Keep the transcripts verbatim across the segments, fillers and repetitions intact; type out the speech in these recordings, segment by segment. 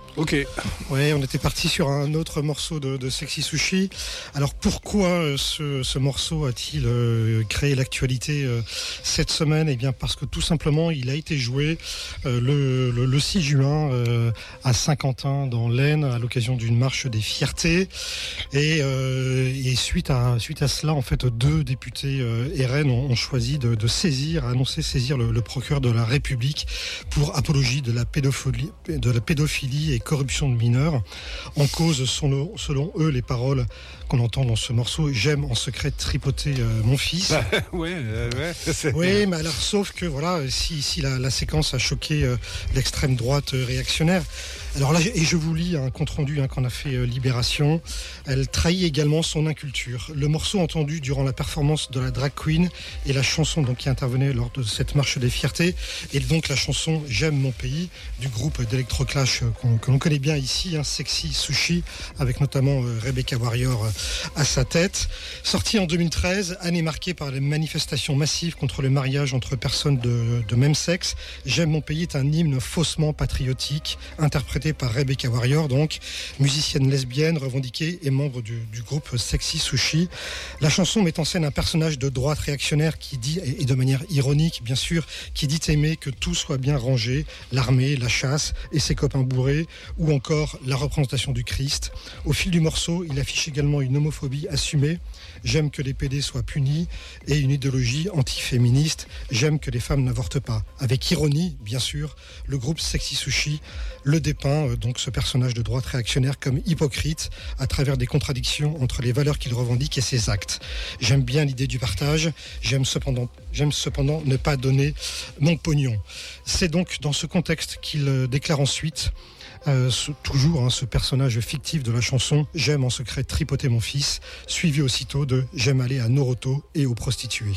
Ok. Ouais, on était parti sur un autre morceau de, de Sexy Sushi. Alors pourquoi ce, ce morceau a-t-il euh, créé l'actualité euh, cette semaine ? Eh bien parce que tout simplement il a été joué euh, le, le, le six juin euh, à Saint-Quentin dans l'Aisne à l'occasion d'une marche des fiertés. Et, euh, et suite à suite à cela, en fait, deux députés euh, R N ont, ont choisi de, de saisir, annoncé saisir le, le procureur de la République pour apologie de la pédophilie, de la pédophilie et corruption de mineurs. En cause sont, selon eux, les paroles qu'on entend dans ce morceau. J'aime en secret tripoter euh, mon fils. ouais, euh, ouais. C'est... Oui, mais alors, sauf que voilà, si, si la, la séquence a choqué euh, l'extrême droite euh, réactionnaire. Alors là, et je vous lis un compte rendu hein, qu'on a fait euh, Libération. Elle trahit également son inculture. Le morceau entendu durant la performance de la drag queen et la chanson donc qui intervenait lors de cette marche des fiertés et donc la chanson J'aime mon pays du groupe d'Electroclash euh, qu'on, que l'on connaît bien ici, hein, Sexy Sushi, avec notamment euh, Rebecca Warrior euh, à sa tête. Sorti en deux mille treize, année marquée par les manifestations massives contre le mariage entre personnes de, de même sexe. J'aime mon pays est un hymne faussement patriotique, interprété par Rebecca Warrior, donc musicienne lesbienne revendiquée et membre du, du groupe Sexy Sushi. La chanson met en scène un personnage de droite réactionnaire qui dit, et de manière ironique bien sûr, qui dit aimer que tout soit bien rangé, l'armée, la chasse et ses copains bourrés, ou encore la représentation du Christ. Au fil du morceau, il affiche également une homophobie assumée. J'aime que les P D soient punis et une idéologie anti-féministe. J'aime que les femmes n'avortent pas. Avec ironie, bien sûr, le groupe Sexy Sushi le dépeint, euh, donc ce personnage de droite réactionnaire, comme hypocrite à travers des contradictions entre les valeurs qu'il revendique et ses actes. J'aime bien l'idée du partage. J'aime cependant, j'aime cependant ne pas donner mon pognon. C'est donc dans ce contexte qu'il euh, déclare ensuite Euh, ce, toujours hein, ce personnage fictif de la chanson J'aime en secret tripoter mon fils, suivi aussitôt de J'aime aller à Noroto et aux prostituées.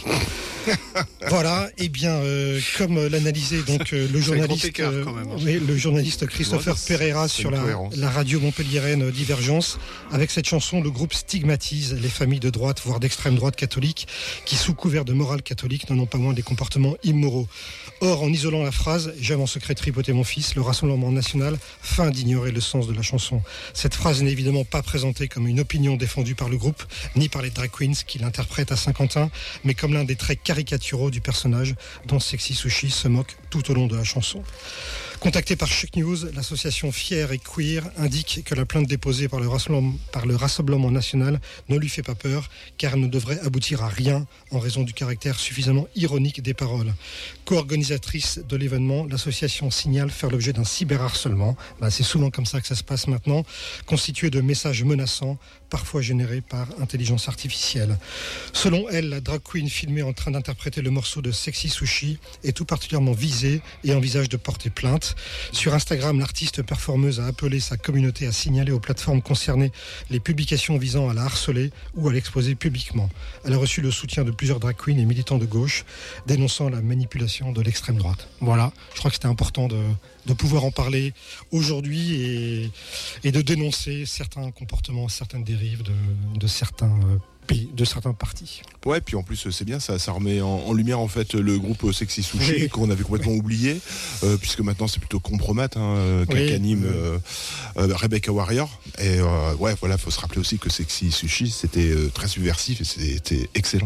Voilà, et bien euh, comme l'analysait donc euh, le journaliste écart, euh, quand même, hein. oui, le journaliste Christopher Ouais, Pereira sur la, la radio montpelliéraine Divergence, avec cette chanson le groupe stigmatise les familles de droite voire d'extrême droite catholique qui sous couvert de morale catholique n'en ont pas moins des comportements immoraux. Or en isolant la phrase J'aime en secret tripoter mon fils, le Rassemblement national fin d'ignorer le sens de la chanson. Cette phrase n'est évidemment pas présentée comme une opinion défendue par le groupe, ni par les drag queens qui l'interprètent à Saint-Quentin, mais comme l'un des traits caricaturaux du personnage dont Sexy Sushi se moque tout au long de la chanson. Contacté par Chic News, l'association Fier et Queer indique que la plainte déposée par le, Rassemblement, par le Rassemblement national ne lui fait pas peur, car elle ne devrait aboutir à rien en raison du caractère suffisamment ironique des paroles. Co-organisatrice de l'événement, l'association signale faire l'objet d'un cyberharcèlement. Ben, c'est souvent comme ça que ça se passe maintenant, constitué de messages menaçants, parfois générés par intelligence artificielle. Selon elle, la drag queen filmée en train d'interpréter le morceau de Sexy Sushi est tout particulièrement visée et envisage de porter plainte. Sur Instagram, l'artiste performeuse a appelé sa communauté à signaler aux plateformes concernées les publications visant à la harceler ou à l'exposer publiquement. Elle a reçu le soutien de plusieurs drag queens et militants de gauche, dénonçant la manipulation de l'extrême droite. Voilà, je crois que c'était important de, de pouvoir en parler aujourd'hui et, et de dénoncer certains comportements, certaines dérives de, de certains euh, pays, de certains partis. Ouais, puis en plus c'est bien, ça, ça remet en, en lumière en fait le groupe Sexy Sushi oui. qu'on avait complètement oui. oublié, euh, puisque maintenant c'est plutôt Compromat hein, oui. qu'anime euh, euh, Rebecca Warrior. Et euh, ouais, voilà, faut se rappeler aussi que Sexy Sushi c'était euh, très subversif et c'était excellent.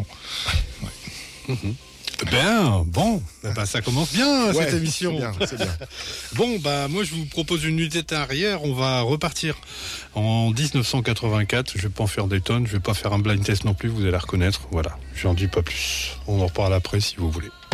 Ouais. Mm-hmm. Ben, bon, ben, ça commence bien ouais, cette émission. C'est bien, c'est bien. Bon, bah moi je vous propose une unité arrière. On va repartir en dix-neuf cent quatre-vingt-quatre. Je vais pas en faire des tonnes, je vais pas faire un blind test non plus. Vous allez reconnaître. Voilà, j'en dis pas plus. On en reparle après si vous voulez.